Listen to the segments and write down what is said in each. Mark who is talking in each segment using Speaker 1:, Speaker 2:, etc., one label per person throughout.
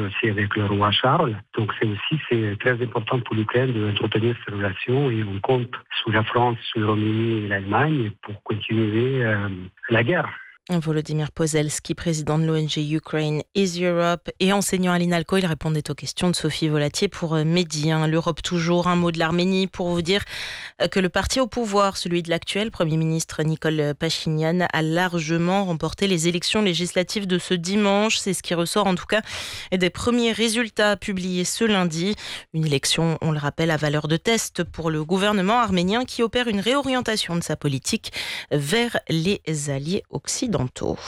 Speaker 1: aussi avec le roi Charles. Donc c'est très important pour l'Ukraine d'entretenir ces relations et on compte sur la France, sur le Royaume-Uni et l'Allemagne pour continuer la guerre.
Speaker 2: Volodymyr Pozelski, président de l'ONG Ukraine is Europe et enseignant à l'INALCO, il répondait aux questions de Sophie Volatier pour Midi. L'Europe toujours, un mot de l'Arménie pour vous dire que le parti au pouvoir, celui de l'actuel Premier ministre Nikol Pachinian, a largement remporté les élections législatives de ce dimanche. C'est ce qui ressort en tout cas des premiers résultats publiés ce lundi. Une élection, on le rappelle, à valeur de test pour le gouvernement arménien qui opère une réorientation de sa politique vers les alliés occidentaux.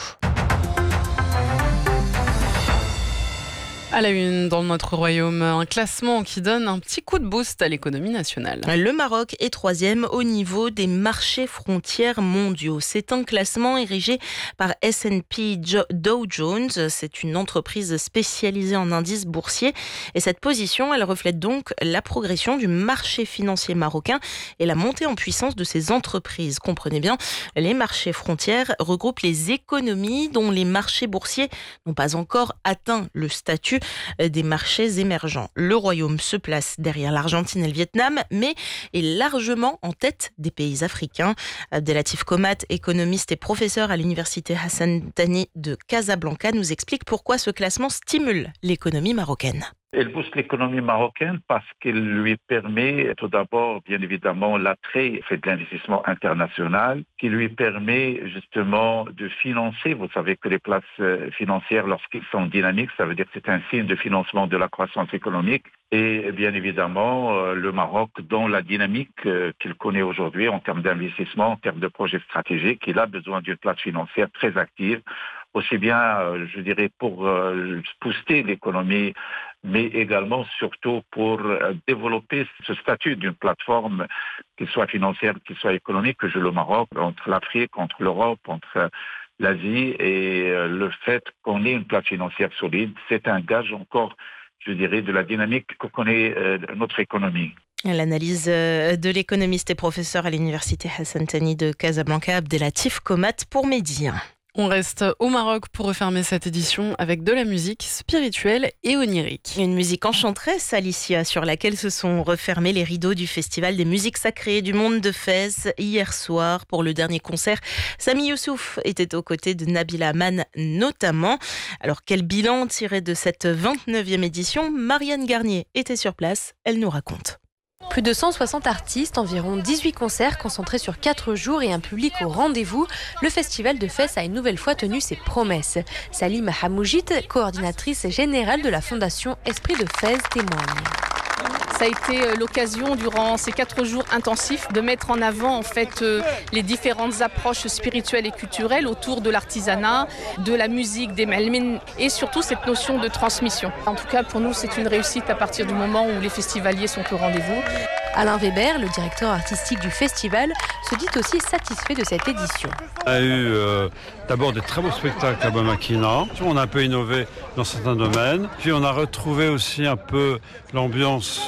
Speaker 3: À la une, dans notre royaume, un classement qui donne un petit coup de boost à l'économie nationale.
Speaker 2: Le Maroc est 3e au niveau des marchés frontières mondiaux. C'est un classement érigé par S&P Dow Jones. C'est une entreprise spécialisée en indices boursiers. Et cette position, elle reflète donc la progression du marché financier marocain et la montée en puissance de ses entreprises. Comprenez bien, les marchés frontières regroupent les économies dont les marchés boursiers n'ont pas encore atteint le statut des marchés émergents. Le Royaume se place derrière l'Argentine et le Vietnam, mais est largement en tête des pays africains. Abdelatif Komat, économiste et professeur à l'université Hassan Thani de Casablanca, nous explique pourquoi ce classement stimule l'économie marocaine.
Speaker 4: Elle booste l'économie marocaine parce qu'elle lui permet tout d'abord, bien évidemment, l'attrait de l'investissement international qui lui permet justement de financer. Vous savez que les places financières, lorsqu'elles sont dynamiques, ça veut dire que c'est un signe de financement de la croissance économique. Et bien évidemment, le Maroc, dans la dynamique qu'il connaît aujourd'hui en termes d'investissement, en termes de projets stratégiques, il a besoin d'une place financière très active, aussi bien, je dirais, pour booster l'économie, mais également, surtout, pour développer ce statut d'une plateforme, qu'il soit financière, qu'il soit économique, que joue le Maroc, entre l'Afrique, entre l'Europe, entre l'Asie, et le fait qu'on ait une place financière solide, c'est un gage encore, je dirais, de la dynamique que connaît notre économie.
Speaker 2: L'analyse de l'économiste et professeur à l'université Hassan Thani de Casablanca, Abdelatif Komat pour Midi.
Speaker 3: On reste au Maroc pour refermer cette édition avec de la musique spirituelle et onirique.
Speaker 2: Une musique enchanteresse, Alicia, sur laquelle se sont refermés les rideaux du Festival des musiques sacrées du monde de Fès hier soir pour le dernier concert. Sami Youssouf était aux côtés de Nabila Aman notamment. Alors quel bilan tiré de cette 29e édition? Marianne Garnier était sur place, elle nous raconte.
Speaker 5: Plus de 160 artistes, environ 18 concerts concentrés sur 4 jours et un public au rendez-vous. Le festival de Fès a une nouvelle fois tenu ses promesses. Salima Hamoujit, coordinatrice générale de la fondation Esprit de Fès, témoigne.
Speaker 6: Ça a été l'occasion durant ces 4 jours intensifs de mettre en avant en fait les différentes approches spirituelles et culturelles autour de l'artisanat, de la musique, des melmines et surtout cette notion de transmission. En tout cas pour nous c'est une réussite à partir du moment où les festivaliers sont au rendez-vous.
Speaker 5: Alain Weber, le directeur artistique du festival, se dit aussi satisfait de cette édition.
Speaker 7: On a eu d'abord des très beaux spectacles à Bamakina. On a un peu innové dans certains domaines. Puis on a retrouvé aussi un peu l'ambiance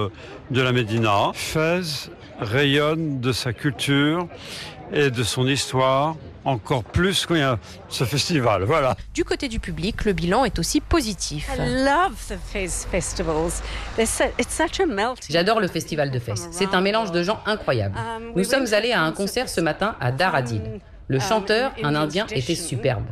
Speaker 7: de la Médina. Fès rayonne de sa culture et de son histoire. Encore plus quand il y a ce festival, voilà.
Speaker 5: Du côté du public, le bilan est aussi positif.
Speaker 8: J'adore le festival de Fès. C'est un mélange de gens incroyables. Nous sommes allés à un concert ce matin à Daradil. Le chanteur, un Indien, était superbe.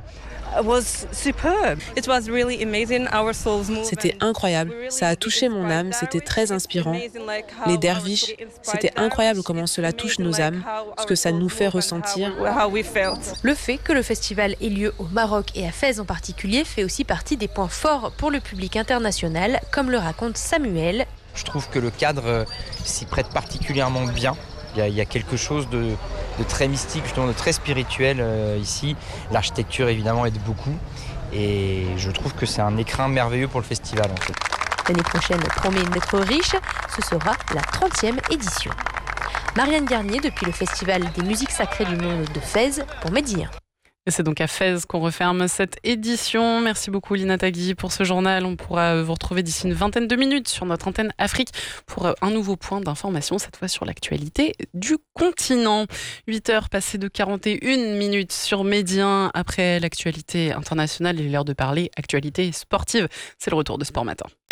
Speaker 9: C'était incroyable, ça a touché mon âme, c'était très inspirant. Les derviches, c'était incroyable comment cela touche nos âmes, ce que ça nous fait ressentir.
Speaker 5: Le fait que le festival ait lieu au Maroc et à Fès en particulier fait aussi partie des points forts pour le public international, comme le raconte Samuel.
Speaker 10: Je trouve que le cadre s'y prête particulièrement bien. Il y a quelque chose de très mystique, justement, de très spirituel ici. L'architecture, évidemment, aide beaucoup. Et je trouve que c'est un écrin merveilleux pour le festival, en fait.
Speaker 5: L'année prochaine promet d'être riche. Ce sera la 30e édition. Marianne Garnier, depuis le Festival des musiques sacrées du monde de Fès, pour Midi 1.
Speaker 3: Et c'est donc à Fès qu'on referme cette édition. Merci beaucoup Lina Tagui pour ce journal. On pourra vous retrouver d'ici une vingtaine de minutes sur notre antenne Afrique pour un nouveau point d'information, cette fois sur l'actualité du continent. 8h passées de 41 minutes sur Medi 1. Après l'actualité internationale, il est l'heure de parler actualité sportive. C'est le retour de Sport Matin.